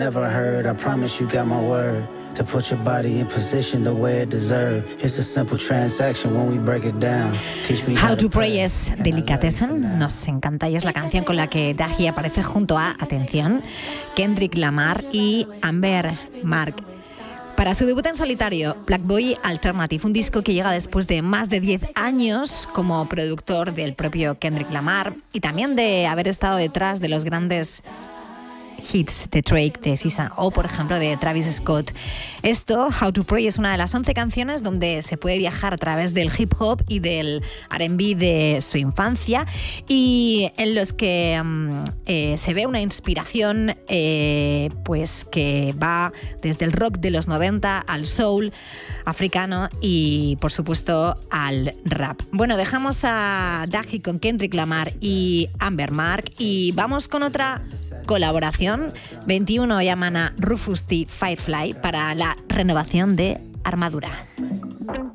never heard. I promise you got my word. To put your body in position the way it deserves. It's a simple transaction when we break it down. Teach me How to Pray es Delicatessen, nos encanta y es la canción con la que Dahi aparece junto a, atención, Kendrick Lamar y Amber Mark. Para su debut en solitario, Black Boy Alternative, un disco que llega después de más de 10 años como productor del propio Kendrick Lamar y también de haber estado detrás de los grandes hits de Drake, de SZA o, por ejemplo, de Travis Scott. Esto, How to Pray, es una de las 11 canciones donde se puede viajar a través del hip hop y del R&B de su infancia y en los que se ve una inspiración pues que va desde el rock de los 90 al soul africano y, por supuesto, al rap. Bueno, dejamos a Dahi con Kendrick Lamar y Amber Mark y vamos con otra colaboración. 21 llaman a Rufus T. Firefly para la renovación de Armadura.